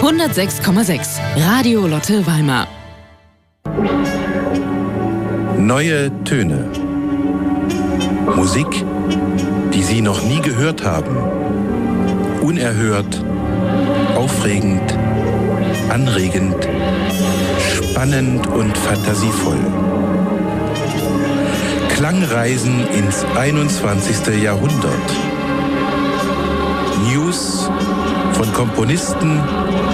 106,6 Radio Lotte Weimar. Neue Töne. Musik, die Sie noch nie gehört haben. Unerhört, aufregend, anregend, spannend und fantasievoll. Klangreisen ins 21. Jahrhundert. News von Komponisten,